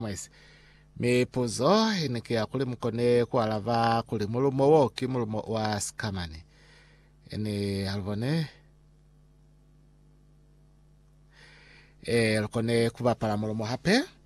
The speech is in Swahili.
mwese mipuzo iniki akuli mkone kwa lava kuli mulumo woki mulumo wa skamani ini alvone alkone kuba para mulumo hape